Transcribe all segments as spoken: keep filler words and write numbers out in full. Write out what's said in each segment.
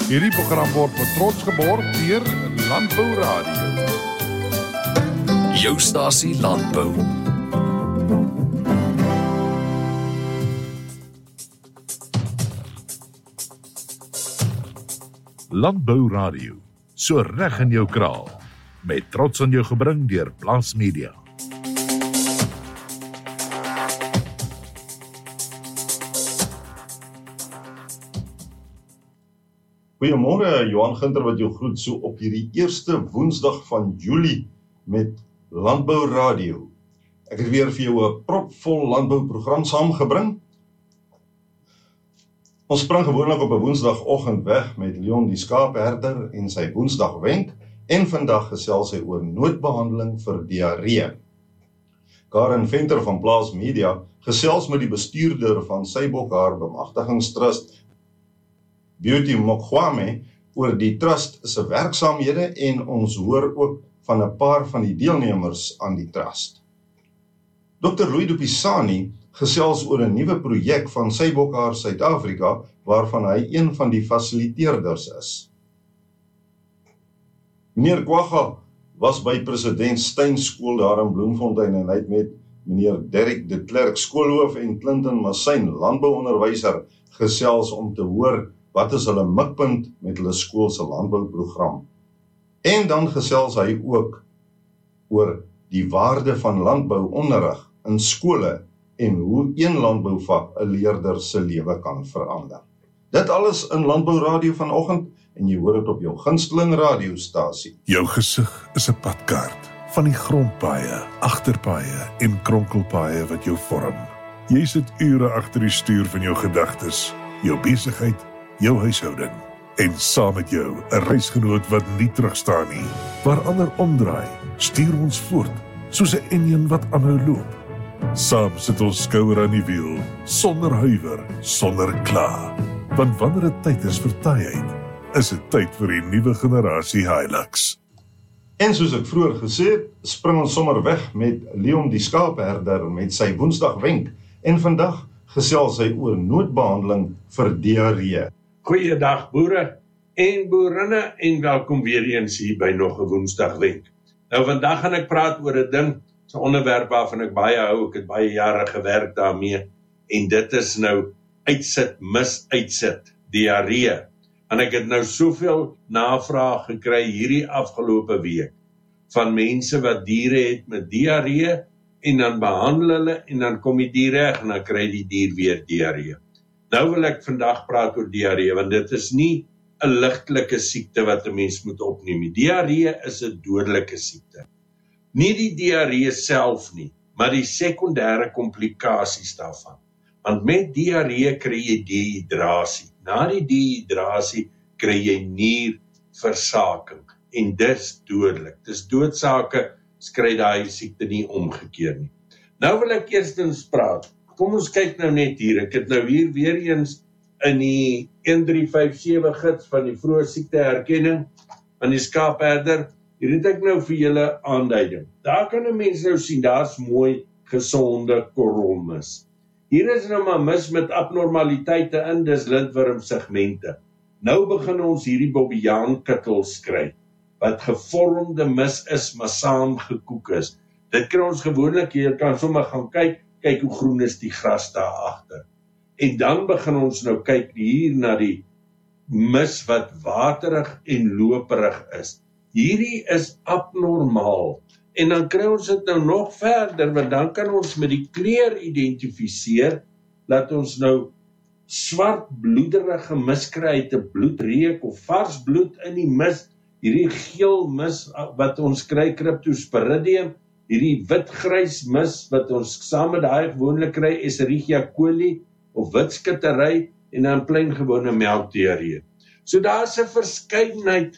Hierdie program word met trots geborg deur Landbou Radio. Jou stasie Landbou. Landbou Radio, so reg in jou kraal, met trots aan jou gebring deur Blast Media. Goeiemôre, Johan Ginter wat jou groet so op hierdie eerste Woensdag van Julie met Landbou Radio. Ek het weer vir jou 'n propvol landbouprogram saamgebring. Ons spring gewoonlik op 'n Woensdagoggend weg met Leon die skaapherder en sy Woensdagwenk, en vandag gesels hy oor noodbehandeling vir diarree. Karen Venter van Blast Media gesels met die bestuurder van Sybok haar bemagtigingstrust, Beauty Mokwame, oor die trust se werksaamhede, en ons hoor ook van 'n paar van die deelnemers aan die trust. dokter Louis Dupisani gesels oor 'n nuwe projek van Sybok haar Suid-Afrika, waarvan hy een van die fasiliteerders is. Meneer Kwagga was by president Steyn skool daar in Bloemfontein en hy het met meneer Derek de Klerk skoolhoof en Clinton Massyn landbouonderwyser gesels om te hoor wat is hulle mikpunt met hulle skool se landbouprogram. En dan gesels hy ook oor die waarde van landbouonderrig in skole en hoe een landbouvak 'n leerder se lewe kan verander. Dit alles in Landbou Radio vanoggend, en jy hoor dit op jou gunsteling radiostasie. Jou gesig is 'n padkaart van die grondpaaie, agterpaaie en kronkelpaaie wat jou vorm. Jy sit ure agter die stuur van jou gedagtes, jou besigheid, jou huishouding, en saam met jou 'n reisgenoot wat nie terugstaan nie. Waar ander omdraai, stuur ons voort, soos 'n enjin wat aanhou loop. Saam sit ons skouer aan die wiel, sonder huiwer, sonder kla. Want wanneer dit tyd is vir taaiheid, is dit tyd vir die nuwe generasie Hilux. En soos ek vroeër gesê het, spring ons sommer weg met Leon die skaapherder met sy Woensdagwenk, en vandag gesels hy oor noodbehandeling vir diarree. Goeiedag boere en boerinne en welkom weer eens hier by nog 'n Woensdagwenk. Nou vandag gaan ek praat oor 'n ding, 'n onderwerp waarvan ek baie hou, ek het baie jare gewerk daarmee, en dit is nou uitsit, mis uitsit, diarree. En ek het nou soveel navraag gekry hierdie afgelope week van mense wat diere het met diarree, en dan behandel hulle, en dan kom die dier reg, en dan kry die dier weer diarree. Nou wil ek vandag praat oor diarree, want dit is nie 'n ligtelike siekte wat 'n mens moet opneem. Diarree is 'n dodelike siekte. Nie die diarree self nie, maar die sekondêre komplikasies daarvan. Want met diarree kry jy dehydrasie. Na die dehydrasie kry jy nierversaking, en dis dodelik. Dis doodsake, skry daai siekte nie omgekeer nie. Nou wil ek eerstens praat. Kom ons kyk nou net hier. Ek het nou hier weer eens in die een drie vyf sewe gids van die vroeë siekteherkenning van die skaapherder. Hier het ek nou vir julle aanduiding. Daar kan 'n mens nou sien, daar's mooi gesonde korrelmis. Hier is nou maar mis met abnormaliteite in, dis lintwormsegmente. Nou begin ons hierdie bobbejaankittel kry, wat gevormde mis is, maar saamgekoek is. Dit kan ons gewoonlik, jy kan sommer gaan kyk, kyk hoe groen is die gras daar agter. En dan begin ons nou kyk hier na die mis wat waterig en loperig is. Hierdie is abnormaal. En dan kry ons dit nou nog verder, want dan kan ons met die kleur identifiseer, dat ons nou swart bloederige mis kry uit 'n bloedreek of vars bloed in die mis, hierdie geel mis wat ons kry, Cryptosporidium, hierdie witgrys mis wat ons saam met daai gewoonlik kry, Escherichia coli of witskittery, en dan plain gewone melkdiarree. So daar's 'n verskeidenheid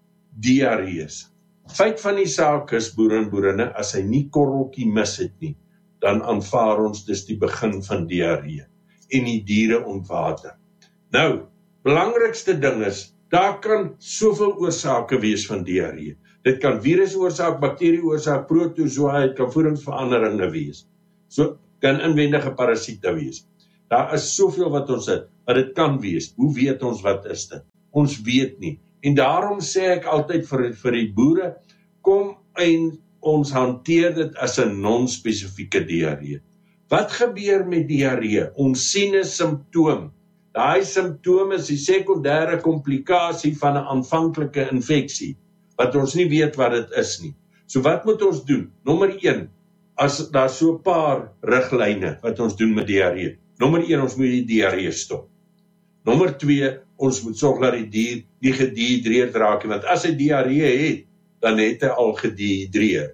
diarrees. Feit van die saak is, boere en boerinne, as hy nie korreltjie mis het nie, dan aanvaar ons dis die begin van diarree, en die diere ontwater. Nou, belangrikste ding is, daar kan soveel oorsake wees van diarree. Dit kan virusoorsaak, bakterieoorsaak, protozoa, dit kan voedingsveranderinge wees. So kan inwendige parasiete wees. Daar is soveel wat ons het, maar dit kan wees. Hoe weet ons wat is dit? Ons weet nie. En daarom sê ek altyd vir, vir die boere, kom en ons hanteer dit as 'n non-spesifieke diarree. Wat gebeur met diarree? Ons sien 'n simptoom. Daai simptoom is die sekondêre komplikasie van 'n aanvanklike infeksie, wat ons nie weet wat dit is nie. So wat moet ons doen? Nommer een, as daar so 'n paar riglyne wat ons doen met diarree. Nommer een, ons moet die diarree stop. Nommer twee, ons moet sorg dat die dier nie gedehidreerd raak nie, want as hy diarree het, dan het hy al gedehidreer.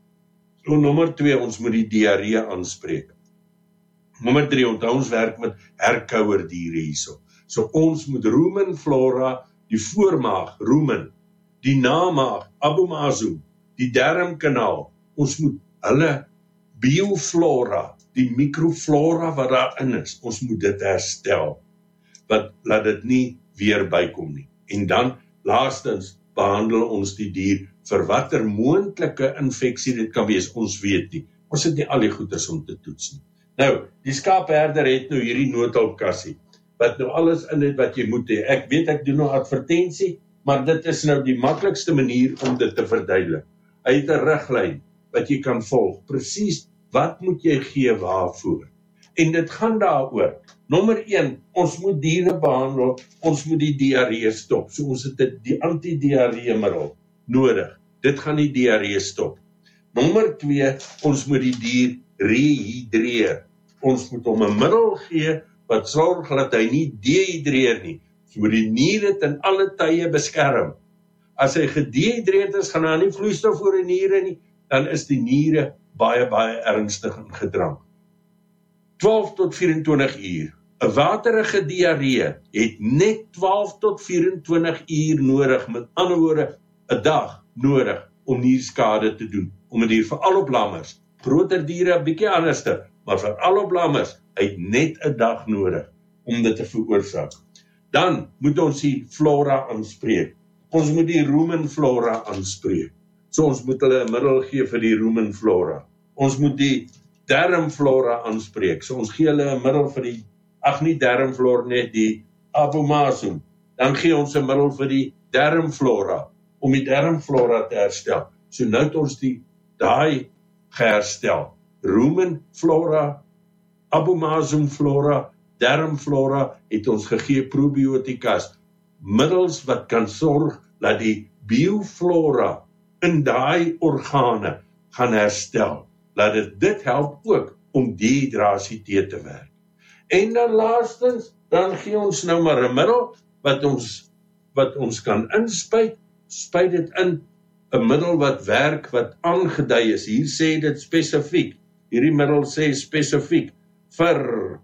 So nommer twee, ons moet die diarree aanspreek. Nommer drie, onthou ons werk met herkouer diere hierso. So ons moet rumen flora, die voormaag, rumen, die namaag, abomasum, die darmkanaal, ons moet hulle bioflora, die microflora wat daarin is, ons moet dit herstel, wat laat dit nie weer bykom nie. En dan, laastens, behandel ons die dier vir watter moontlike infeksie dit kan wees, ons weet nie. Ons het nie al die goeders om te toets nie. Nou, die skaapherder het nou hierdie noodhulpkassie, wat nou alles in het wat jy moet hê. Ek weet ek doen nou advertensie, maar dit is nou die maklikste manier om dit te verduidelik. Hy het 'n riglyn wat jy kan volg, presies wat moet jy gee waarvoor. En dit gaan daaroor. Nommer een, ons moet diere behandel, ons moet die diarree stop. So ons het die antidiarreemiddel nodig. Dit gaan die diarree stop. Nommer twee, ons moet die dier rehydreer. Ons moet hom 'n middel gee wat sorg dat hy nie dehydreer nie. So moet die niere ten alle tye beskerm. As hy gedehydreerd is, gaan hy nie vloeistof oor die niere nie, dan is die niere baie, baie ernstig in gedrang. twaalf tot vyf-en-twintig uur. 'n Waterige diarree het net twaalf tot vyf-en-twintig uur nodig, met ander woorde, 'n dag nodig om nierskade te doen. Om dit hier veral op lammers, groter diere 'n bietjie anderste, maar veral op lammers, hy het net 'n dag nodig om dit te veroorsaak. Dan moet ons die flora aanspreek. Ons moet die rumen flora aanspreek. So ons moet hulle 'n middel gee vir die rumen flora. Ons moet die darmflora aanspreek. So ons gee hulle 'n middel vir die, ag nie darmflora net, die abomasum. Dan gee ons 'n middel vir die darmflora, om die darmflora te herstel. So nou het ons die, daai geherstel. Rumen flora, abomasum flora, darmflora, het ons gegee probiotikas, middels wat kan sorg dat die bioflora in daai organe gaan herstel. Laat dit dit help ook om dehydrasie te te werk. En dan laastens, dan gee ons nou maar 'n middel wat ons wat ons kan inspuit, spuit dit in 'n middel wat werk, wat aangedui is. Hier sê dit spesifiek. Hierdie middel sê spesifiek vir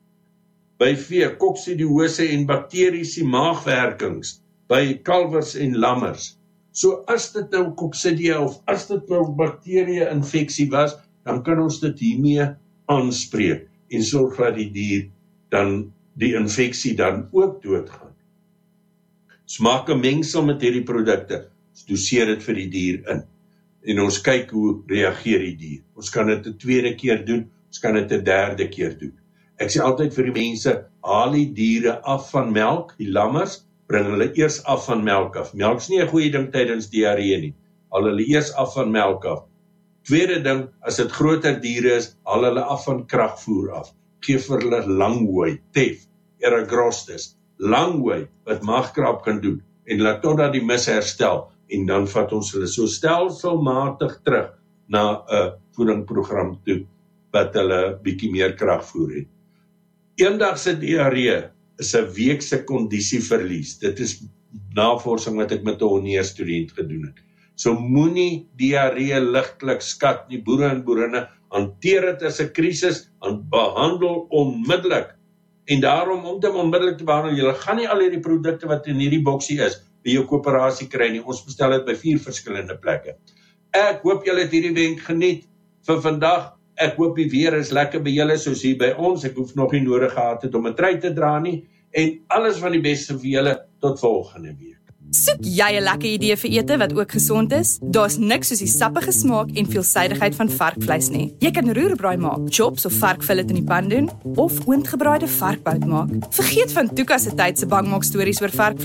by vee, koksidiose en bakteriese maagwerkings, by kalvers en lammers. So as dit nou koksidie of as dit nou bakterie infeksie was, dan kan ons dit hiermee aanspreek en sorg dat die dier dan die infeksie dan ook doodgaan. Smaak 'n mengsel met hierdie produkte, doseer dit vir die dier in. En ons kyk hoe reageer die dier. Ons kan dit 'n tweede keer doen, ons kan dit 'n derde keer doen. Ek sê altyd vir die mense, haal die diere af van melk, die lammers, bring hulle eers af van melk af. Melk is nie 'n goeie ding tydens diarree nie. Haal hulle eers af van melk af. Tweede ding, as dit groter diere is, haal hulle af van kragvoer af. Geef vir hulle langhooi, tef, eragrostis, langhooi, wat maagkrap kan doen, en laat totdat die mis herstel, en dan vat ons hulle so stelselmatig terug na 'n voedingprogram toe, wat hulle bietjie meer kragvoer het. Eendagse diarree is 'n weekse kondisieverlies. Dit is navorsing wat ek met 'n honneurstudent gedoen het. So moenie diarree ligtelik skat nie, boere en boerinne, hanteer dit as 'n krisis, en behandel onmiddellik. En daarom om dit onmiddellik te behandel, jy gaan nie al hierdie produkte wat in hierdie boksie is, by jou koöperasie kry nie. Ons bestel dit by vier verskillende plekke. Ek hoop julle het hierdie wenk geniet vir vandag. Ek hoop die weer is lekker by julle soos hier by ons. Ek hoef nog nie nodig gehad het om 'n trui te dra nie. En alles van die beste vir julle tot volgende week. Soek jy 'n lekker idee vir ete wat ook gesond is? Daar's niks soos die sappige smaak en veelsidigheid van varkvleis nie. Jy kan roerbraai maak, chops of varkfillet in die pan doen, of oondgebraaide varkbout maak. Vergeet van Tuka se tyd se bangmaak stories oor varkvleis.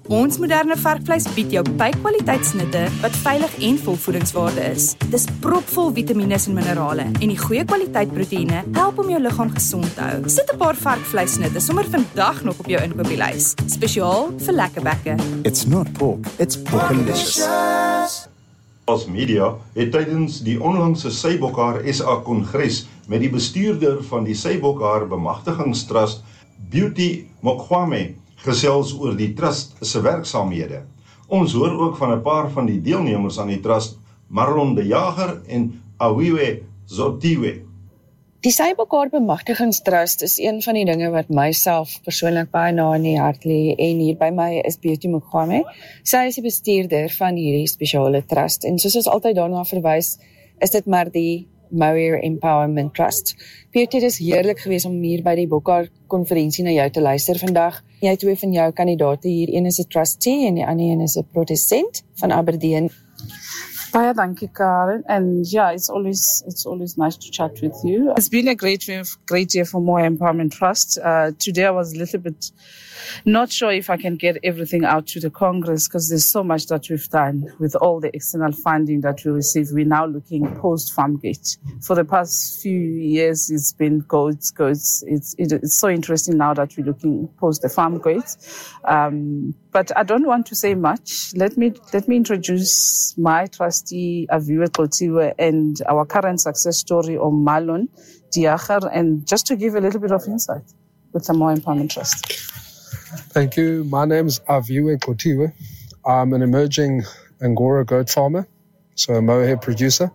Ons moderne varkvleis bied jou by-kwaliteitsnitte wat veilig en vol voedingswaarde is. Dis propvol vitamiene en minerale en die goeie kwaliteit proteïene help om jou liggaam gesond te hou. Sit 'n paar varkvleisnitte sommer vandag nog op jou inkopieslys, spesiaal vir lekker bekke. It's not pork, it's porkalicious. As media het tydens die onlangse Sybokhaar S A Kongres met die bestuurder van die Sybokhaar Bemagtigingstrust, Beauty Mokwame, gesels oor die trust se werksaamhede. Ons hoor ook van 'n paar van die deelnemers aan die trust, Marlon de Jager en Awiwe Zotiwe. Die Sybokhaar Bemagtigingstrust is een van die dinge wat myself persoonlik baie na in die hart lê, en hier by my is Beauty Mokwame. Sy is die bestuurder van hierdie spesiale trust, en soos ons altyd daarna verwys, is dit maar die Mohair Empowerment Trust. Beauty, dit is heerlik gewees om hier by die Bokhaar konferensie na jou te luister vandag. Jy twee van jou kandidate hier, een is 'n trustee en die ander een is 'n protestant van Aberdeen. Baie dankie, Karen, and yeah, it's always it's always nice to chat with you. It's been a great great year for Mohair Empowerment Trust. Uh, today I was a little bit not sure if I can get everything out to the Congress because there's so much that we've done with all the external funding that we receive. We're now looking post-Farmgate. For the past few years, it's been goats, goats. It's it, it's so interesting now that we're looking post the Farmgate. Um, but I don't want to say much. Let me let me introduce my trustee, Aviwe Kotiwe, and our current success story of Marlon de Jager, and just to give a little bit of insight with the Mohair Empowerment Trust. Thank you. My name is Aviwe Kotiwe. I'm an emerging Angora goat farmer, so a mohair producer,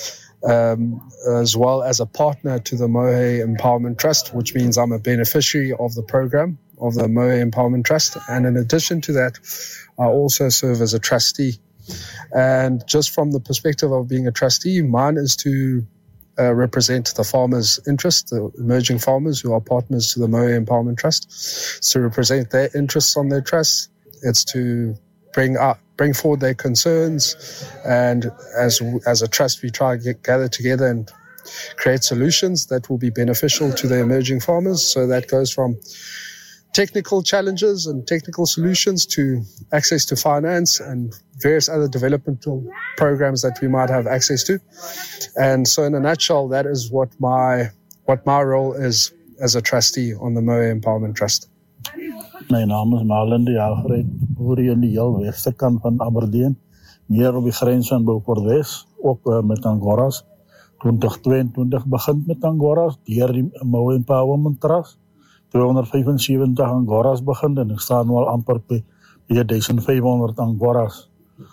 um, as well as a partner to the Mohair Empowerment Trust, which means I'm a beneficiary of the program of the Mohair Empowerment Trust. And in addition to that, I also serve as a trustee. And just from the perspective of being a trustee, mine is to Uh, represent the farmers' interests, the emerging farmers who are partners to the Mohair Empowerment Trust, to represent their interests on their trust. It's to bring up, bring forward their concerns, and as as a trust, we try to get, gather together and create solutions that will be beneficial to the emerging farmers. So that goes from technical challenges and technical solutions to access to finance and various other developmental programs that we might have access to. And so in a nutshell, that is what my what my role is as a trustee on the Mohair Empowerment Trust. My naam is Marlon de Jager. Ek boer in die heel weste kant van Aberdeen, meer op die grens van Beaufort-Wes, ook uh, met Angoras. twintig tweeëntwintig begin met Angoras, deur die Mohair Empowerment Trust. tweehonderdvyfensewentig Angoras begin, en ek staan nou al amper by duisend vyfhonderd Angoras.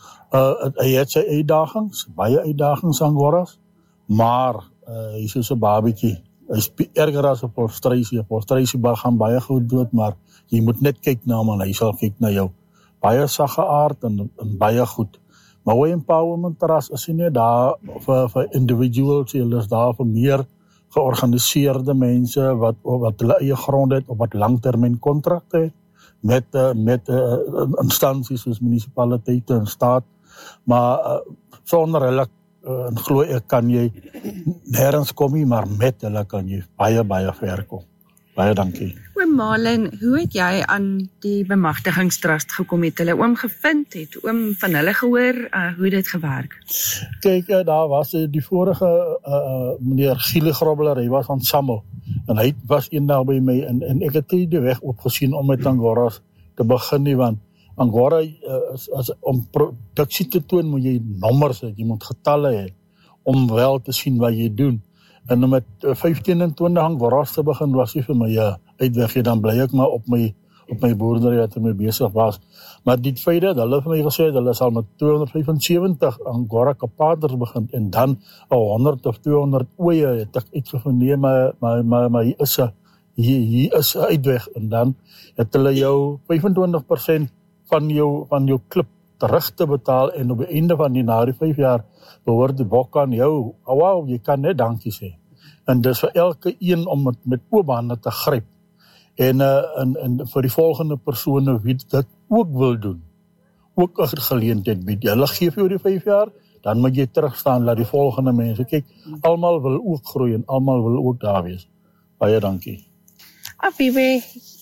Uh, hy het sy uitdagings, baie uitdagings Angoras, maar uh, hy is soos 'n babietjie. Hy is erger as 'n porstreisie. 'n Porstreisie gaan baie goed dood, maar jy moet net kyk na hom en hy sal kyk na jou. Baie sagge aard en, en baie goed. Maar Mohair Empowerment Trust is nie daar vir, vir individuals, hy is daar vir meer georganiseerde mense wat, wat hulle eie grond het, of wat langtermyn kontrakte het, met, uh, met uh, instansies soos munisipaliteite en staat, maar uh, sonder hulle, uh, en glo ek, kan jy nergens kom nie, maar met hulle kan jy baie, baie ver kom. Baie dankie. Oom Marlon, hoe het jy aan die bemagtigingstrust gekom, het hulle oom gevind, het oom van hulle gehoor, uh, hoe dit gewerk? Kyk, uh, daar was uh, die vorige uh, meneer Giele Grobler, hy was van Sammel, en hy was eendag by my, en, en ek het die weg opgesien om met Angoras te begin nie, want Angora, uh, as, as, om produksie te toon, moet jy nommers hê, jy moet getalle hê, om wel te sien wat jy doen. En met vyftien en twintig Angoras te begin, was hy vir my uh, uitweg, dan bly ek maar op my, op my boerdery wat er mee bezig was. Maar die feit dat hulle vir my gesê het, hulle sal met tweehonderdvyfensewentig Angora kapaders begin, en dan honderd of tweehonderd oeye, het ek uitgevind, nee, maar, maar, maar, maar hier is 'n hier, hier is 'n uitweg, en dan het hulle jou vyfentwintig persent van jou, van jou klip terug te betaal, en op die einde van die na die vyf jaar behoort die bok aan jou, oh, wow, jy kan net dankie sê. En dis vir elke een om het met oop hande te gryp. En, uh, en, en vir die volgende persone wie dit ook wil doen, ook 'n geleentheid bied. Hulle gee vir die vyf jaar, dan moet jy terugstaan, laat die volgende mense, kyk, almal wil ook groei, en almal wil ook daar wees. Baie dankie. Aviwe,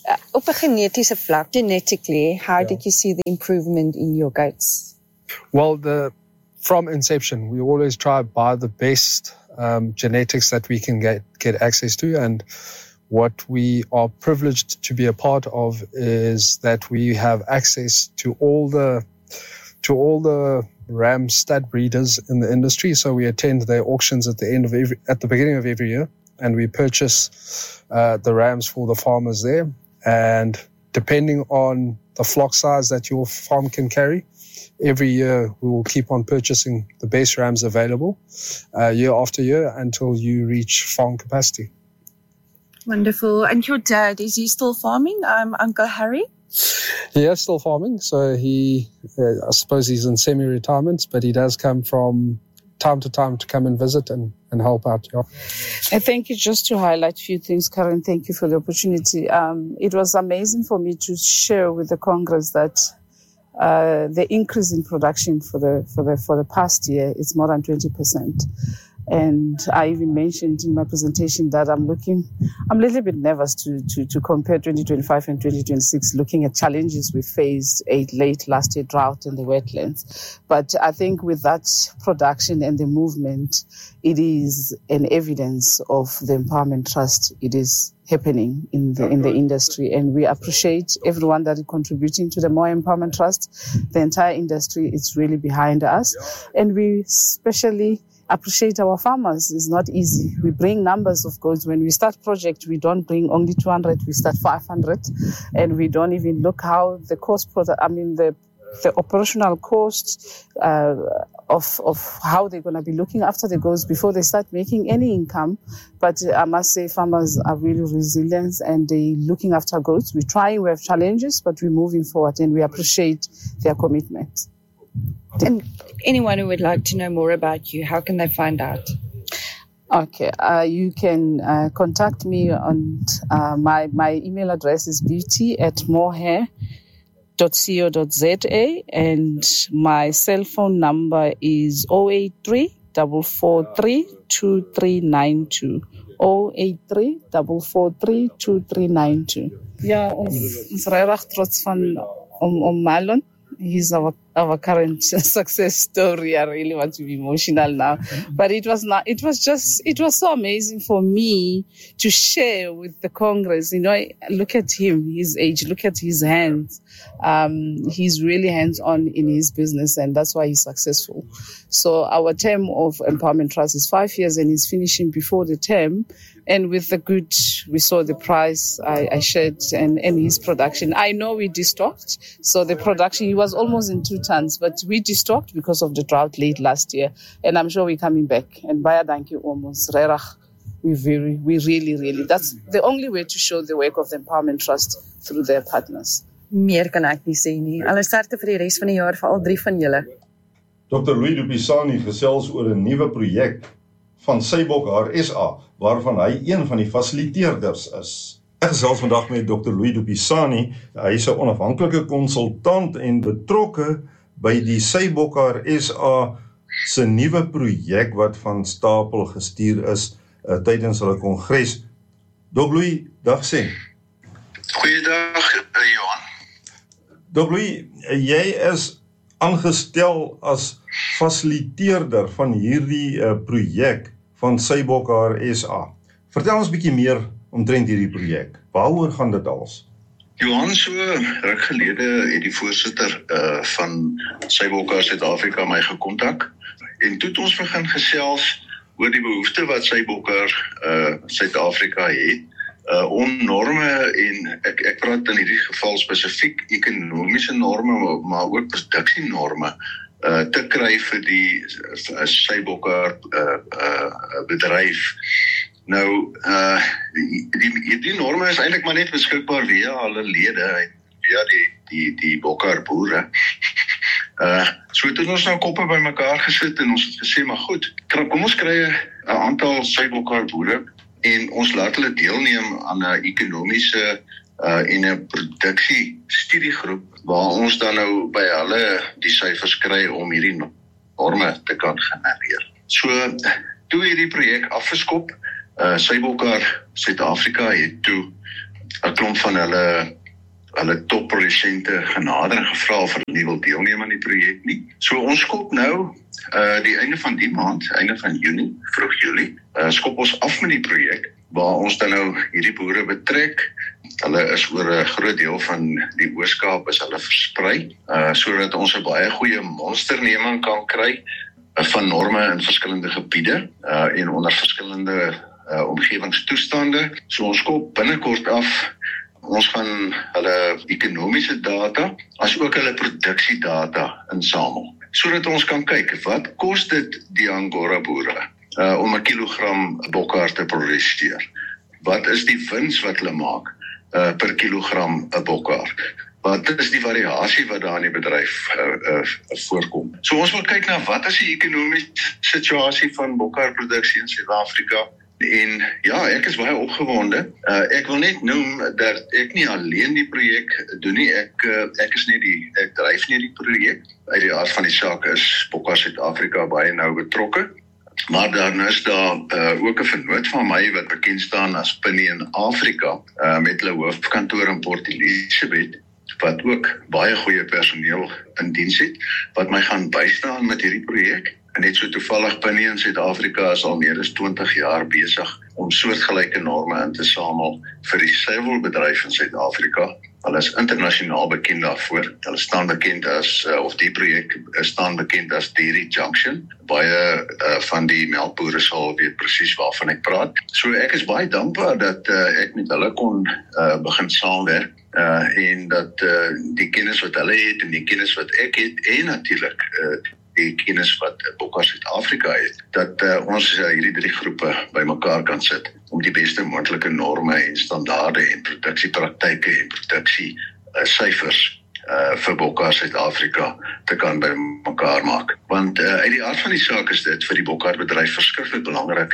uh, op 'n genetiese vlak, genetically, how did you see the improvement in your goats? Well, the from inception, we always try to buy the best um, genetics that we can get, get access to. And what we are privileged to be a part of is that we have access to all the to all the ram stud breeders in the industry. So we attend their auctions at the end of every at the beginning of every year, and we purchase uh, the rams for the farmers there. And depending on the flock size that your farm can carry, every year we will keep on purchasing the best rams available uh, year after year until you reach farm capacity. Wonderful. And your dad, is he still farming, um, Uncle Harry? Yeah, still farming. So he, uh, I suppose he's in semi-retirement, but he does come from time to time to come and visit and, and help out. Yeah. I thank you. Just to highlight a few things, Karen, thank you for the opportunity. Um, it was amazing for me to share with the Congress that uh, the increase in production for the for the for the past year is more than twenty percent. And I even mentioned in my presentation that I'm looking, I'm a little bit nervous to, to, to compare twenty twenty-five and twenty twenty-six, looking at challenges we faced eight late last year, drought in the wetlands. But I think with that production and the movement, it is an evidence of the Empowerment Trust. It is happening in the in the industry, and we appreciate everyone that is contributing to the More Empowerment Trust. The entire industry is really behind us, and we especially appreciate our farmers. It's not easy. We bring numbers of goats. When we start project, we don't bring only two hundred, we start five hundred, and we don't even look how the cost, product, I mean, the the operational costs uh, of of how they're going to be looking after the goats before they start making any income. But I must say farmers are really resilient and they're looking after goats. We're trying, we have challenges, but we're moving forward, and we appreciate their commitment. And anyone who would like to know more about you, how can they find out? Okay, uh, you can uh, contact me on uh, my my email address is beauty at morehair dot co dot za, and my cell phone number is zero eight three, four four three, two three nine two. zero eight three, four four three, two three nine two. Ja, ons ons regtig trots van om om Marlon. He's our our current success story. I really want to be emotional now, but it was not. It was just. It was so amazing for me to share with the Congress. You know, look at him, his age. Look at his hands. Um, he's really hands-on in his business, and that's why he's successful. So our term of Empowerment Trust is five years, and he's finishing before the term. And with the good, we saw the price I, I shared and, and his production. I know we destocked. So the production, he was almost in two tons, but we destocked because of the drought late last year. And I'm sure we're coming back. And Baya, thank you almost. We very, we really, really, that's the only way to show the work of the Empowerment Trust through their partners. Meer kan ek nie sê nie. Alle sterkte vir die res van die jaar vir al drie van julle. Dokter Louis Dupisani gesels oor 'n nuwe projek van Sybok S A, waarvan hy een van die fasiliteerders is. Ek gesels vandag met Dokter Louis Dupisani. Hy is 'n onafhanklike konsultant en betrokke by die Sybok S A se nuwe projek wat van stapel gestuur is uh, tydens hulle kongres. Dok Louis, dag sê. Goeiedag, uh, Johan. Dok Louis, jy is aangestel as fasiliteerder van hierdie uh, projek van Sybok S A. Vertel ons 'n bietjie meer omtrent hierdie projek. Waaroor gaan dit als? Johan, so ruk gelede het die voorsitter uh, van Sybok Suid-Afrika my gekontak, en toe het ons begin gesels oor die behoefte wat Sybok uh, Suid-Afrika het, uh, om norme, en ek, ek praat in hierdie geval spesifiek ekonomiese norme, maar, maar ook produksienorme, Uh, te kry vir die uh, Sybok uh, uh, bedryf. Nou, uh, die, die, die norme is eintlik maar net beskikbaar via hulle lede, via die, die, die bokker boere. Uh, so het ons nou koppe by mekaar gesit en ons het gesê, maar goed, kom ons kry 'n aantal Sybok boere en ons laat hulle deelneem aan 'n ekonomiese uh, en 'n produksie studiegroep, waar ons dan nou by hulle die syfers kry om hierdie norme te kan genereer. So, toe hierdie projek afgeskop, uh, Sybok Suid-Afrika het toe 'n klomp van hulle hulle topprodusente genader en gevra of hulle nie wil deelneem aan die projek nie. So ons skop nou uh, die einde van die maand, einde van Junie, vroeg Julie, uh, skop ons af met die projek, waar ons dan nou hierdie boere betrek. Hulle is oor 'n groot deel van die Oos-Kaap is hulle versprei, uh, sodat ons 'n baie goeie monsterneming kan kry uh, van norme in verskillende gebiede uh, en onder verskillende uh, omgewingstoestande. So ons skop binnekort af. Ons gaan hulle ekonomiese data as ook hulle produksiedata insamel, sodat ons kan kyk wat kos dit die Angora boere uh, om 'n kilogram bokhaar te produseer. Wat is die wins wat hulle maak uh, per kilogram 'n bokhaar? Wat is die variasie wat daar in die bedryf uh, uh, voorkom? So ons wil kyk na wat is die ekonomiese situasie van bokhaarproduksie in Suid-Afrika. En ja, ek is baie opgewonde. Uh, ek wil net noem dat ek nie alleen die projek doen nie. Ek uh, ek is nie die ek dryf nie die projek. Uit die aard van die saak is Bokhaar Suid-Afrika baie nou betrokke. Maar dan is daar uh, ook 'n vennoot van my wat bekend staan as Pinnie in Afrika uh, met hulle hoofkantoor in Port Elizabeth, wat ook baie goeie personeel in diens het, wat my gaan bystaan met hierdie projek. En net so toevallig Pinnie in Suid-Afrika is al meer as twintig jaar besig om soortgelyke norme in te samel vir die suiwelbedryf in Suid-Afrika. Hulle is internasionaal bekend daarvoor. Hulle staan bekend as, uh, of die projek staan bekend as Dairy Junction. Baie uh, van die melkboere sal weet presies waarvan ek praat. So ek is baie dankbaar dat uh, ek met hulle kon uh, begin saamwerk. Uh, en dat uh, die kennis wat hulle het en die kennis wat ek het en natuurlik uh, die kennis wat Bokhaar Suid-Afrika het, dat uh, ons uh, hierdie drie groepe bymekaar kan sit om die beste moontlike norme en standaarde en produksiepraktyke en produksie uh, syfers uh, vir Bokhaar Suid-Afrika te kan bymekaar maak. Want uh, uit die aard van die saak is dit vir die bokhaarbedryf verskriklik belangrik.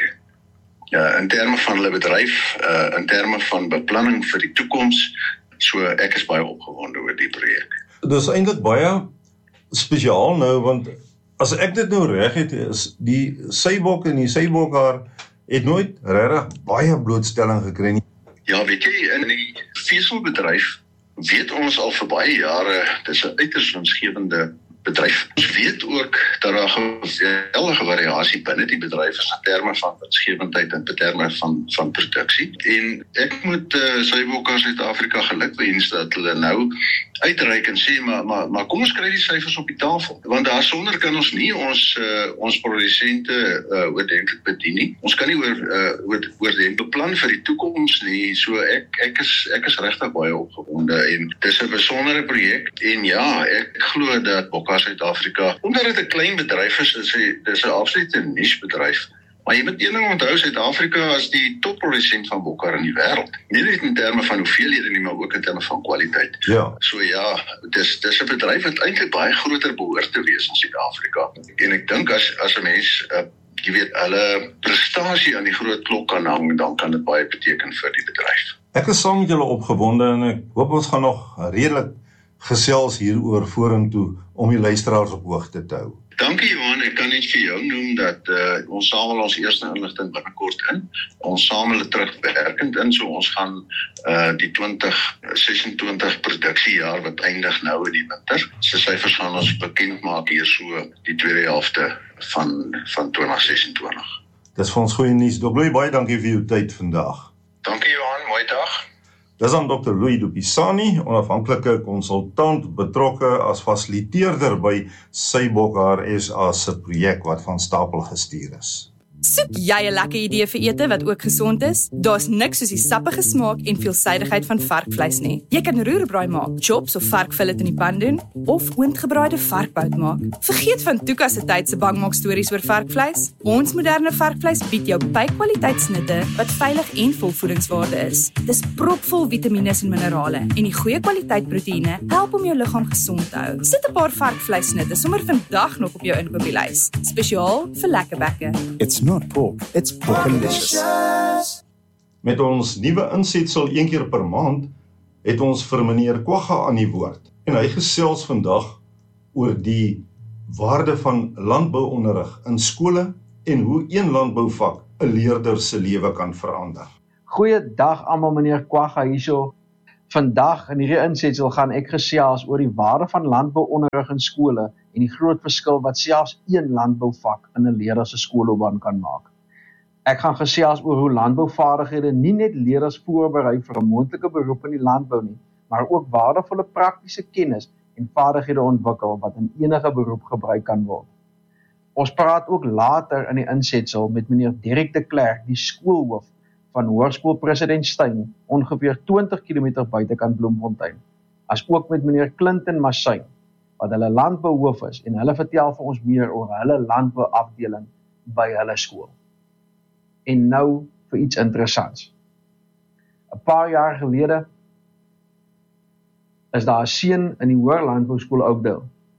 Uh, in terme van hulle bedryf, uh, in terme van beplanning vir die toekoms, so ek is baie opgewonde oor die projek. Dit is eintlik baie spesiaal nou, want as ek dit nou reg het, is die seibok en die seibokhaar het nooit regtig baie blootstelling gekry nie. Ja, weet jy, in die veselbedryf weet ons al vir baie jare, dis 'n uiters winsgewende bedryf. Ons weet ook dat daar 'n geweldige variasie binne die bedryf is in terme van winsgewendheid en in terme van van produksie. En ek moet uh, Seibokhaar Suid-Afrika gelukwens dat hulle nou uitreik en sê, maar, maar, maar kom ons kry die syfers op die tafel. Want daarsonder kan ons nie ons uh, ons produsente uh, oordenklik bedien nie. Ons kan nie oor uh, oor, oordenklik beplan vir die toekoms nie. So ek ek is ek is regtig baie opgewonde en dis 'n besondere projek. En ja, ek glo dat Bokhaar Suid-Afrika, omdat dit 'n klein bedryf is, is dit is 'n absolute niche bedryf. Maar jy moet een ding onthou, Suid-Afrika is die topprodusent van bokhaar in die wêreld. Nie net in terme van hoeveelhede nie, maar ook in terme van kwaliteit. Ja. So ja, dis dis 'n bedryf wat eintlik baie groter behoort te wees in Suid-Afrika. En ek dink as as 'n mens uh, jy weet, hulle prestasie aan die groot klok kan hang, dan kan dit baie beteken vir die bedryf. Ek is saam met julle opgewonde en ek hoop ons gaan nog redelik gesels hieroor vorentoe om die luisteraars op hoogte te hou. Dankie Johan, ek kan net vir jou noem dat uh, ons samel ons eerste inligting binnekort in. Ons samel dit terugwerkend in, so ons gaan uh, die twintig sesentwintig produksiejaar wat eindig nou in die winter. Se syfers gaan ons bekend maak hier so die tweede helfte van van twintig sesentwintig. Dis vir ons goeie nuus. Dokter Louis, baie dankie vir jou tyd vandag. Dankie Johan, mooi dag. Dis aan dokter Louis Dupisani, onafhanklike konsultant betrokke as fasiliteerder by Seibokhaar S A se projek wat van stapel gestuur is. Soek jy 'n lekker idee vir ete wat ook gesond is? Daar's niks soos die sappige smaak en veelsidigheid van varkvleis nie. Jy kan roerbraai maak, chops of varkfillet in die pan doen, of oondgebraaide varkbout maak. Vergeet van Tuka se tyd se bangmaak stories oor varkvleis. Ons moderne varkvleis bied jou bykwaliteitsnitte wat veilig en vol voedingswaarde is. Dis propvol vitamiene en minerale en die goeie kwaliteit proteïene help om jou liggaam gesond te hou. Sit 'n paar varkvleisnitte sommer vandag nog op jou inkopieslys, spesiaal vir lekker bekke. It's not pork, it's porkalicious. Met ons nuwe insetsel een keer per maand het ons vir meneer Kwagga aan die woord. En hy gesels vandag oor die waarde van landbouonderrig in skole en hoe een landbouvak 'n leerder se lewe kan verander. Goeiedag almal, meneer Kwagga hierso. Vandag in hierdie insetsel gaan ek gesels oor die waarde van landbouonderrig in skole en die groot verskil wat selfs een landbouvak in 'n leerder se skoolloopbaan kan maak. Ek gaan gesels oor hoe landbouvaardighede nie net leerders voorberei vir 'n moontlike beroep in die landbou nie, maar ook waardevolle praktiese kennis en vaardighede ontwikkel wat in enige beroep gebruik kan word. Ons praat ook later in die insetsel met meneer Derek de Klerk, die skoolhoof van Hoërskool President Steyn, ongeveer twintig kilometer buitekant Bloemfontein, as ook met meneer Clinton Massyn, wat hulle landbouhoof is, en hulle vertel vir ons meer oor hulle landbouafdeling by hulle skool. En nou vir iets interessants. 'n Paar jaar gelede is daar 'n seun in die Hoër Landbouskool Oakdale.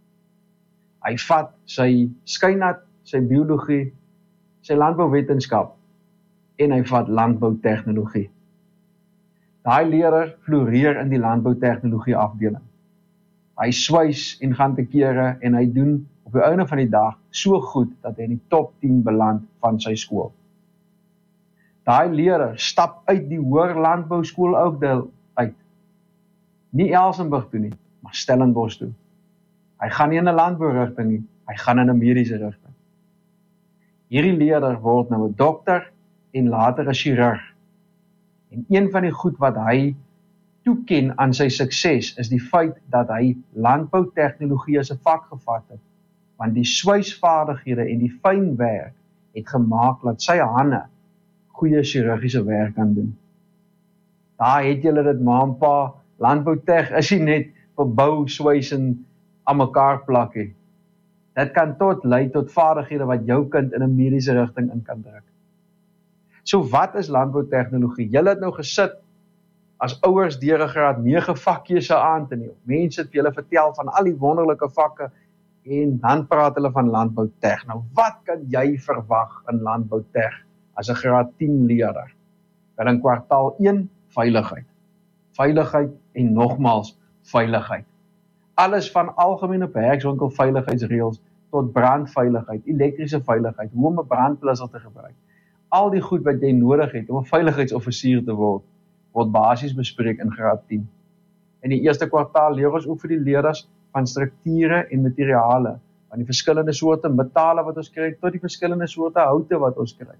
Hy vat sy skynat, sy biologie, sy landbouwetenskap en hy vat landboutegnologie. Daai leerder floreer in die landboutegnologie afdeling. Hy swys en gaan te kere en hy doen op die einde van die dag so goed dat hy in die top tien beland van sy skool. Daai leerder stap uit die Hoër Landbouskool Oakdale uit. Nie Elsenburg toe nie, maar Stellenbosch toe. Hy gaan nie in 'n landbourigting nie, hy gaan in 'n mediese rigting. Hierdie leerder word nou 'n dokter en later 'n chirurg. En een van die goed wat hy toeken aan sy sukses is die feit dat hy landboutegnologie as 'n vak gevat het, want die swysvaardighede en die fynwerk het gemaak dat sy hande goeie chirurgiese werk kan doen. Daar het julle dit ma en pa, landbouteg is nie net vir bou, swys en aan mekaar plak nie. Dit kan tot lei tot vaardighede wat jou kind in 'n mediese rigting in kan druk. So wat is landboutegnologie? Julle het nou gesit as ouers deur 'n graad nege vakkeuse aan te neem. Mense het vir julle vertel van al die wonderlike vakke en dan praat hulle van landbouteg. Nou wat kan jy verwag in landbouteg as 'n graad tien leerder? Wel in kwartaal een, veiligheid. Veiligheid en nogmaals veiligheid. Alles van algemene werkswinkel veiligheidsreëls tot brandveiligheid, elektriese veiligheid, hoe om 'n brandblusser te gebruik. Al die goed wat jy nodig het om 'n veiligheidsoffisier te word, word basies bespreek in graad tien. In die eerste kwartaal leer ons ook vir die leerders van strukture en materiale, van die verskillende soorte metale wat ons kry, tot die verskillende soorte houte wat ons kry.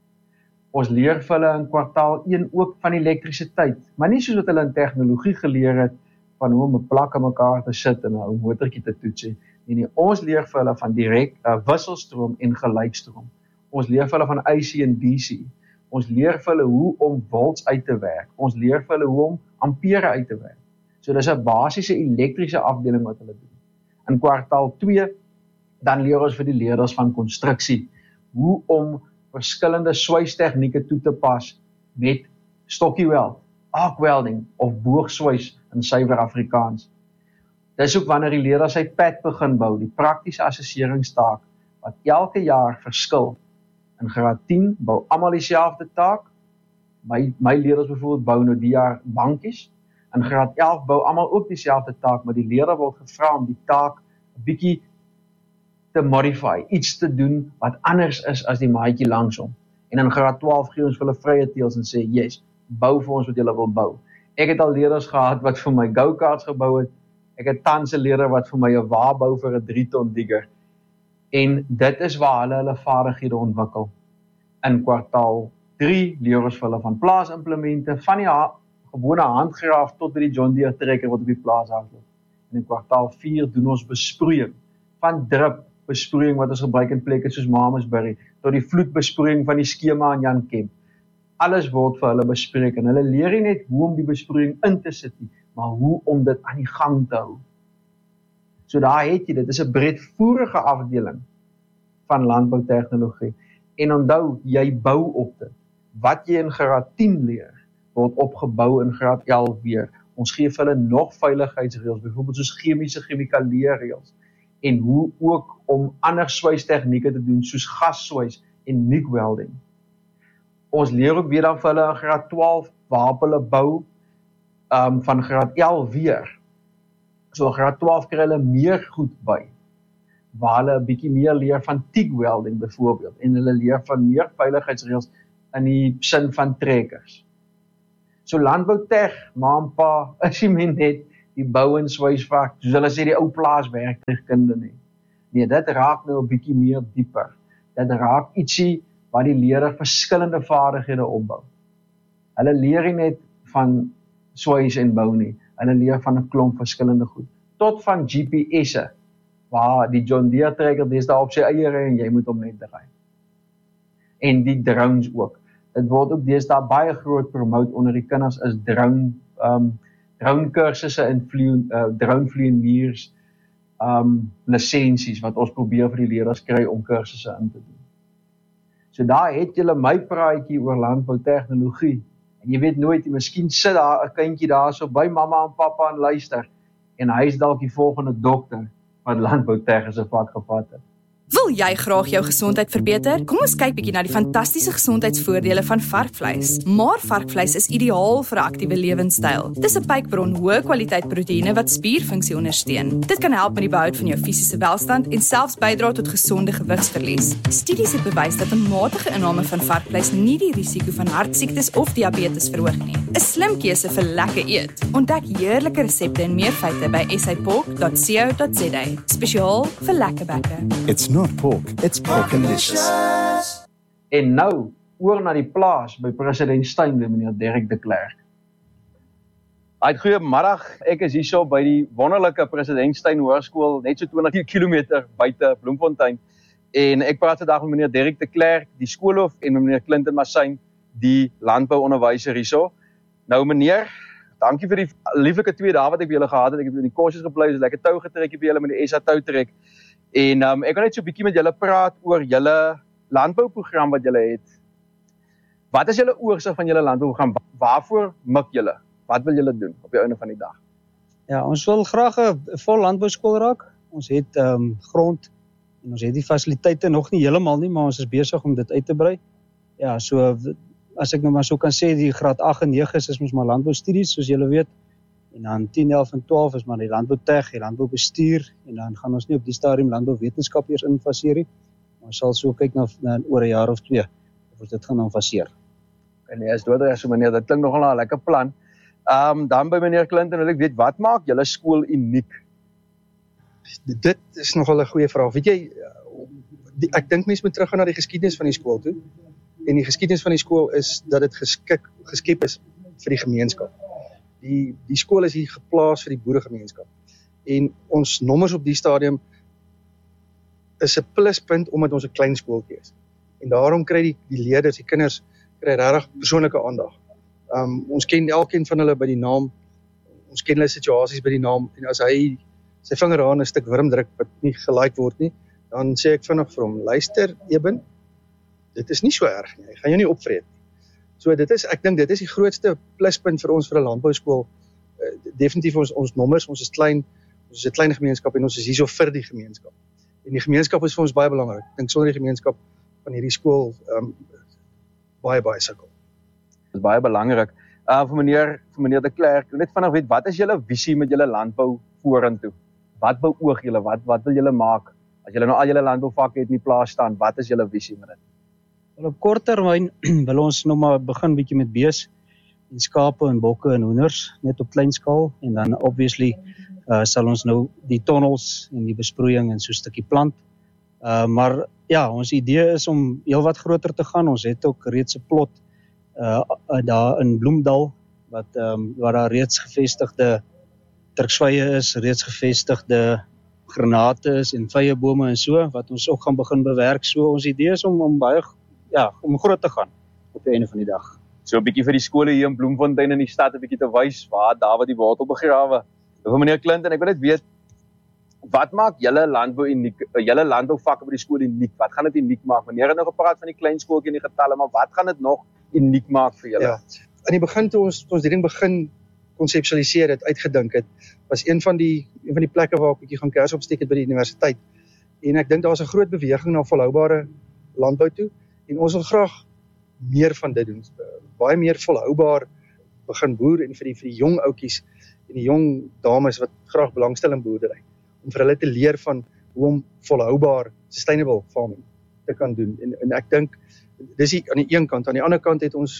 Ons leer vir hulle in kwartaal een ook van elektrisiteit, maar nie soos wat hulle in tegnologie geleer het, van hoe om 'n plak aan mekaar te sit en 'n motortjie te toets. Nie, nie, ons leer vir hulle van direk uh, wisselstroom en gelykstroom. Ons leer vir hulle van A C en D C. Ons leer vir hulle hoe om volts uit te werk. Ons leer vir hulle hoe om ampere uit te werk. So dis 'n basiese elektriese afdeling wat hulle doen. In kwartaal twee, dan leer ons vir die leerders van konstruksie, hoe om verskillende swystegnieke toe te pas met stokkie weld, arc welding of boogswys in suiwer Afrikaans. Dis ook wanneer die leerder sy pad begin bou, die praktiese assesseringstaak, wat elke jaar verskil. In graad tien bou almal dieselfde taak. My, my leerders byvoorbeeld bou nou die jaar bankies. In graad elf bou almal ook dieselfde taak, maar die leerder word gevra om die taak 'n bietjie te modify, iets te doen wat anders is as die maatjie langsom. En in graad twaalf gee ons vir hulle vrye teels en sê, yes, bou vir ons wat julle wil bou. Ek het al leerders gehad wat vir my go-karts gebou het. Ek het tans 'n leerder wat vir my 'n wa bou vir 'n drie ton digger. En dit is waar hulle hulle vaardighede ontwikkel. In kwartaal drie leer ons vir hulle van plaasimplemente, van die ha gewone handgraaf tot by die John Deere trekker wat op die plaas hardloop. En in kwartaal vier doen ons besproeiing, van drip besproeiing wat ons gebruik in plekke soos Mamasbury, tot die vloedbesproeiing van die skema in Jan Kemp. Alles word vir hulle bespreek en hulle leer nie net hoe om die besproeiing in te sit nie, maar hoe om dit aan die gang te hou. So daar het jy dit, dit is 'n breedvoerige afdeling van landboutegnologie. En onthou, jy bou op dit. Wat jy in graad tien leer, word opgebou in graad elf weer. Ons gee vir hulle nog veiligheidsreëls, byvoorbeeld soos chemiese chemikaleerreëls, en hoe ook om ander swystegnieke te doen, soos gasswys en M I G welding. Ons leer ook weer dan vir hulle in graad twaalf waar hulle bou um, van graad elf weer. So in graad twaalf kry hulle meer goed by, waar hulle 'n bietjie meer leer van T I G welding byvoorbeeld, en hulle leer van meer veiligheidsreëls in die sin van trekkers. So landboutech, ma en pa, is nie meer net die bou en swysvak, soos hulle sê die ou plaaswerktuigkunde nie. Nee, dit raak nou 'n bietjie meer dieper. Dit raak ietsie wat die leerder verskillende vaardighede opbou. Hulle leer nie net van swys en bou nie, hulle leer van 'n klomp verskillende goed. Tot van G P S'e, waar die John Deere trekker deesdae op sy eie ry en jy moet hom net draai. En die drones ook. Dit word ook deesdae baie groot promote onder die kinders is drone um, drone kursusse en vlieg, uh, drone vlieëniers um, lisensies wat ons probeer vir die leerders kry om kursusse in te doen. So daar het julle my praatjie oor landboutegnologie. En jy weet nooit, miskien sit daar 'n kindjie daar so by mamma en pappa en luister en hy is dalk die volgende dokter wat landbouteg as 'n vak gevat het. Wil jy graag jou gesondheid verbeter? Kom ons kyk bietjie na die fantastiese gesondheidsvoordele van varkvleis. Maar varkvleis is ideaal vir 'n aktiewe lewenstyl. Dis 'n pykbron hoë kwaliteit proteïene wat spierfunksie ondersteun. Dit kan help met die behoud van jou fisiese welstand en selfs bydra tot gesonde gewigsverlies. Studies het bewys dat 'n matige inname van varkvleis nie die risiko van hartsiektes of diabetes verhoog nie. 'n Slim keuse vir lekker eet. Ontdek heerlike resepte en meer feite by s a pork dot co dot z a. Spesiaal vir lekker bekke. It's not pork, it's porkalicious. En nou, oor na die plaas by president Steyn, meneer Derek de Klerk. Hy, goeiemiddag, ek is hierso by die wonderlike president Steyn Hoërskool, net so twintig kilometer buite Bloemfontein. En ek praat vandag met meneer Derek de Klerk, die skoolhoof, en met meneer Clinton Massyn, die landbouonderwyser hierso. Nou meneer, dankie vir die lieflike twee dae wat ek by julle gehad het. Ek het in die kursus gebly, so lekker tou getrek by julle met die S A tou trek. En um, ek wil net so 'n bietjie met julle praat oor julle landbouprogram wat julle het. Wat is julle oorsig van julle landbouprogram? Waarvoor mik julle? Wat wil julle doen op die einde van die dag? Ja, ons wil graag 'n vol landbouskool raak. Ons het um, grond en ons het die fasiliteite nog nie heeltemal nie, maar ons is besig om dit uit te brei. Ja, so as ek nou maar so kan sê, die graad agt en nege is ons maar landboustudies, soos julle weet. En dan tien, elf en twaalf is maar die landbouteg, die landboubestuur, en dan gaan ons nie op die stadium landbouwetenskap eers infaseer nie. Ons sal so kyk na, na oor 'n jaar of twee, of ons dit gaan infaseer. En nee, as doodreg so meneer, dit klink nogal 'n lekker plan. Um, dan by meneer Clinton wil ek weet, wat maak julle skool uniek? Dit is nogal 'n goeie vraag. Weet jy, die, ek dink mense moet teruggaan na die geskiedenis van die skool toe. En die geskiedenis van die skool is dat dit geskik, geskep is vir die gemeenskap. Die, die skool is hier geplaas vir die boeregemeenskap. En ons nommers op die stadium is 'n pluspunt omdat ons 'n klein skooltjie is. En daarom kry die, die leerders, die kinders, kry regtig persoonlike aandag. Um, ons ken elkeen van hulle by die naam, ons ken hulle situasies by die naam, en as hy sy vinger aan 'n stuk wurm druk wat nie gelike word nie, dan sê ek vinnig vir hom, luister Eben, dit is nie so erg nie, hy gaan jou nie opvreet. So dit is, ek dink dit is die grootste pluspunt vir ons vir 'n landbouskool. Uh, definitief ons ons nommers, ons is klein, ons is 'n klein gemeenskap en ons is hierso vir die gemeenskap. En die gemeenskap is vir ons baie belangrik. Ek dink sonder die gemeenskap van hierdie skool um, baie baie sukkel. Dit is baie belangrik. Uh, vir meneer vir meneer de Klerk, net vinnig weet, wat is julle visie met julle landbou vorentoe? Wat beoog julle? Wat wat wil julle maak? As julle nou al julle landbouvakke het in die plaas staan, wat is julle visie met dit? Wel, op kort termyn wil ons nog maar begin bietjie met bees en skape en bokke en hoenders, net op klein skaal, en dan obviously uh, sal ons nou die tunnels en die besproeiing en so 'n stukkie plant. Uh, maar ja, ons idee is om heelwat groter te gaan. Ons het ook reeds 'n plot uh, daar in Bloemdal wat um, waar daar reeds gevestigde turksvye is, reeds gevestigde granate is en vyebome en so wat ons ook gaan begin bewerk. So ons idee is om om baie ja, om groot te gaan op die einde van die dag. So 'n bietjie vir die skole hier in Bloemfontein in die stad 'n bietjie te wys waar daar wat die wortel begrawe. Vir meneer Clinton, ek wil net weet, wat maak julle landbou uniek, julle landbouvakke by die skool uniek? Wat gaan dit uniek maak? Meneer het nou gepraat van die klein skooltjie en die getalle, maar wat gaan dit nog uniek maak vir julle? Ja, in die begin toe ons toe ons hierdie begin konseptualiseer het, uitgedink het, was een van die een van die plekke waar ek bietjie gaan kers opsteek het by die universiteit. En ek dink daar's 'n groot beweging na volhoubare landbou toe en ons wil graag meer van dit doen. Baie meer volhoubaar begin boer en vir die vir die jong ouetjies en die jong dames wat graag belangstel in boerdery, om vir hulle te leer van hoe om volhoubaar sustainable farming te kan doen. En, en ek dink dis die, aan die een kant, aan die ander kant het ons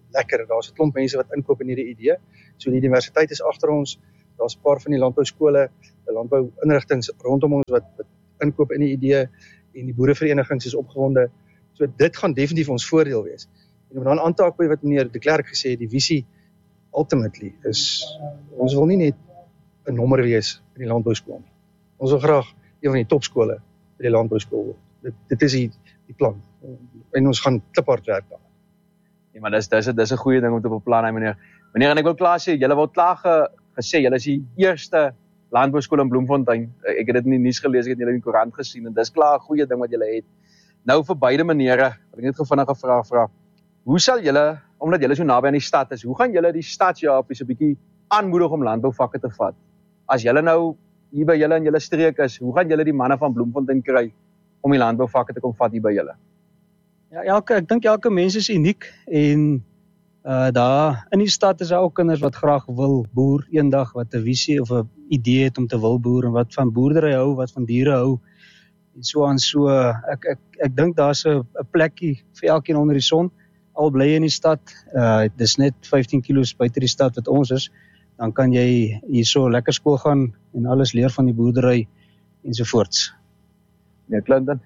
lekker. Daar's 'n klomp mense wat inkoop in hierdie idee. So die universiteit is agter ons. Daar's 'n paar van die landbouskole, die landbouinrigtings rondom ons wat, wat inkoop in die idee en die boereverenigings is opgewonde. So dit gaan definitief ons voordeel wees. En om dan aan te haak by wat meneer De Klerk gesê het, die visie ultimately is, ons wil nie net 'n nommer wees in die landbouskool nie. Ons wil graag een van die topskole by die landbouskool word. Dit, dit is die, die plan. En ons gaan kliphard werk daar. Ja, maar dis dis dis 'n goeie ding om te beplan, hy meneer. Meneer, en ek wil klaar sê, julle word klaar ge, gesê, julle is die eerste landbouskool in Bloemfontein. Ek het dit in die nuus gelees, ek het julle in die koerant gesien en dis klaar 'n goeie ding wat julle het. Nou vir beide menere, wat ek net gevinnige vraag vra. Hoe sal julle, omdat julle so naby aan die stad is, hoe gaan julle die stadsjaarpies 'n bietjie aanmoedig om landbouvakke te vat? As julle nou hier by julle in julle streek is, hoe gaan julle die manne van Bloemfontein kry om die landbouvakke te kom vat hier by julle? Ja, elke, ek dink elke mens is uniek en uh, daar in die stad is daar ook kinders wat graag wil boer eendag, wat 'n visie of 'n idee het om te wil boer en wat van boerdery hou, wat van diere hou en so aan so. Ek ek ek dink daar's 'n 'n plekkie vir elkeen onder die son. Al bly in die stad, uh, dis net vyftien kilos buite die stad wat ons is, dan kan jy hierso lekker skool gaan en alles leer van die boerdery ensovoorts. Nee, Clinton.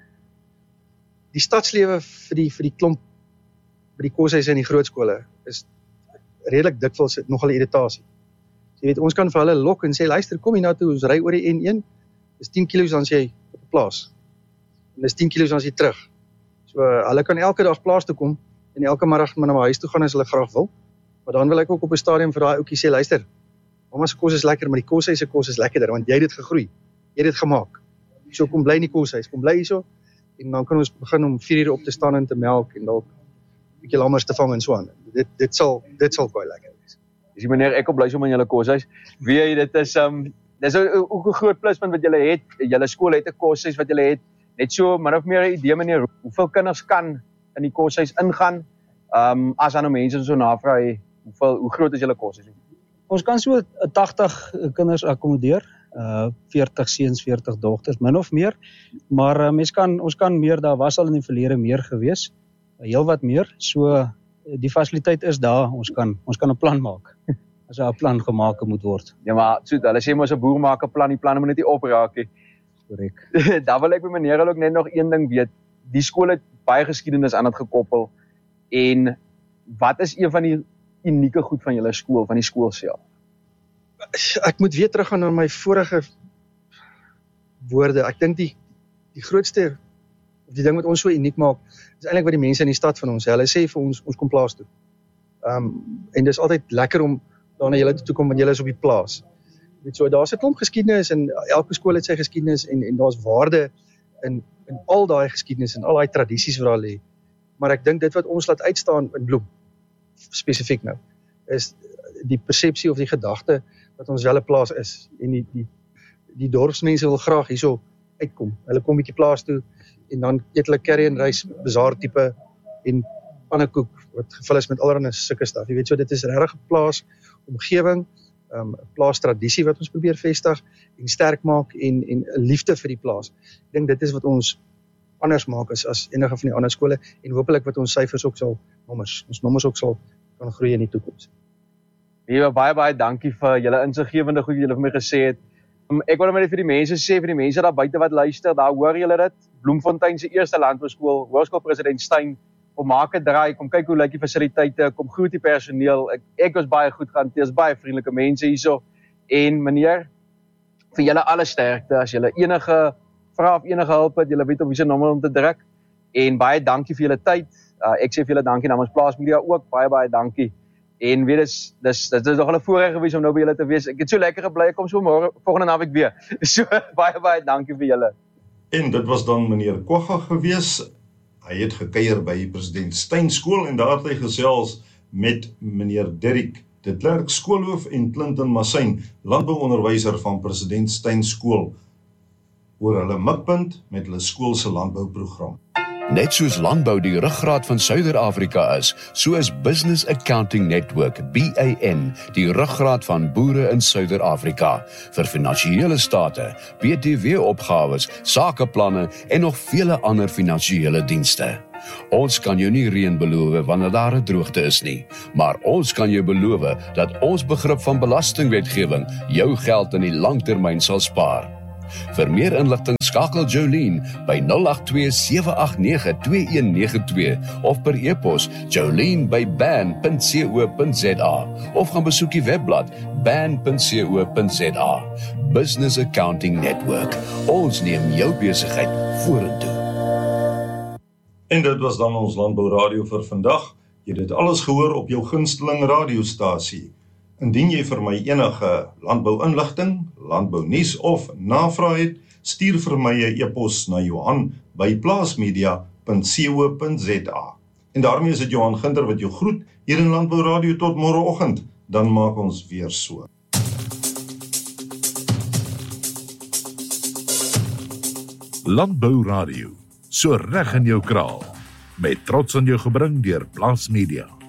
Die stadslewe vir die vir die klomp by die koshuise en die grootskole is redelik dikwels nogal 'n irritasie. Jy weet, ons kan vir hulle lok en sê luister, kom hier na toe, ons ry oor die N een. Dis tien kilos dan jy op 'n plaas. En dis tien kilos dan jy terug. So hulle kan elke dag plaas toe kom en elke middag maar na my huis toe gaan as hulle graag wil. Maar dan wil ek ook op 'n stadium vir daai ouetjie sê luister, mamma se kos is lekker, maar die koshuis se kos is lekkerder want jy het dit gegroei. Jy het dit gemaak. So kom bly in die koshuis, kom bly hierso. En dan kan ons begin om vier uur op te staan en te melk en dalk 'n bietjie lammers te vang en so aan. Dit dit sal dit sal baie lekker wees. Dis meneer, ek kom bly sommer in julle koshuis. Weet jy, dit is um dis ook 'n groot pluspunt wat julle het. Julle skool het 'n koshuis wat julle het. Net so min of meer 'n idee meneer, hoeveel kinders kan in die koshuis ingaan? Um as dan nou mense so navra, hoeveel hoe groot is julle koshuis? Ons kan so tagtig kinders akkommodeer. Uh veertig seuns, veertig dogters, min of meer, maar uh, mens kan ons kan meer, daar was al in die verlede meer gewees, uh, heel wat meer, so uh, die fasiliteit is daar, ons kan ons kan 'n plan maak. As 'n plan gemaak moet word. Ja, maar so hulle sê mos 'n boer maak 'n plan, die planne moet net nie opraak nie. Korrek. Dan wil ek by meneer ook net nog een ding weet. Die skool het baie geskiedenis aan dit gekoppel en wat is een van die unieke goed van julle skool, van die skool self? Ek moet weer teruggaan na my vorige woorde. Ek dink die die grootste of die ding wat ons so uniek maak, is eintlik wat die mense in die stad van ons, hulle sê vir ons, ons kom plaas toe. Um, en dis altyd lekker om daar na julle toe te kom, want julle is op die plaas. Weet so, daar's 'n klomp geskiedenis en elke skool het sy geskiedenis en en daar's waarde in in al daai geskiedenis en al daai tradisies wat daar lê. Maar ek dink dit wat ons laat uitstaan in Bloem spesifiek nou, is die persepsie of die gedagte dat ons wel 'n plaas is en die die die dorpsmense wil graag hierso uitkom. Hulle kom 'n bietjie plaas toe en dan eet hulle curry en rys, bazaar tipe en pannekoek wat gevul is met allerlei sulke staf. Jy weet so, dit is regtig 'n plaas omgewing, 'n um, plaas tradisie wat ons probeer vestig en sterk maak en en 'n liefde vir die plaas. Ek dink dit is wat ons anders maak as as enige van die ander skole en hopelik wat ons syfers ook sal nommers, ons nommers ook sal kan groei in die toekoms. Ja, baie baie dankie vir julle insiggewende goed wat julle vir my gesê het. Um, ek wil net vir die mense sê, vir die mense daar buite wat luister, daar hoor julle dit. Bloemfontein se eerste landbouskool, Hoërskool President Steyn, kom maak 'n draai, kom kyk hoe lyk die fasiliteite, kom groet die personeel. Ek ek was baie goed gehanteer, is baie vriendelike mense hierso. En meneer, vir julle alle sterkte as julle enige vrae of enige hulp het, julle weet op wiese nommer om te druk. En baie dankie vir julle tyd. Uh, ek sê vir julle dankie namens Plaasmedia ook, baie baie dankie. En weet dis dis dit is nogal 'n voorreg gewees om nou by julle te wees. Ek het so lekker gebly, ek kom so môre volgende naweek weer. So baie baie dankie vir julle. En dit was dan meneer Kwagga gewees. Hy het gekuier by President Steyn skool en daar het hy gesels met meneer Derrick De Klerk, skoolhoof, en Clinton Massyn, landbouonderwyser van President Steyn skool, oor hulle mikpunt met hulle skool se landbouprogram. Net soos landbou die ruggraat van Suider-Afrika is, so is Business Accounting Network, B A N, die ruggraat van boere in Suider-Afrika, vir finansiële state, B T W-opgawes, sakeplanne en nog vele ander finansiële dienste. Ons kan jou nie reën beloof wanneer daar 'n droogte is nie, maar ons kan jou beloof dat ons begrip van belastingwetgewing jou geld in die langtermyn sal spaar. Vir meer inligting skakel Jolene by nul agt twee sewe agt nege twee een nege twee of per e-pos jolene by ban punt co punt za of gaan besoek die webblad ban punt co punt za. Business Accounting Network. Ons neem jou besigheid vorentoe. En dit was dan ons Landbou Radio vir vandag. Jy het dit alles gehoor op jou gunsteling radiostasie. Indien jy vir my enige landbou-inligting, landbou-nuus of navraag het, stuur vir my 'n e-pos na Johan by plaasmedia punt co punt za. En daarmee is dit Johan Ginter wat jou groet hier in Landbou Radio tot môreoggend. Dan maak ons weer so. Landbou Radio, so reg in jou kraal, met trots aan jou gebring deur Plaas Media.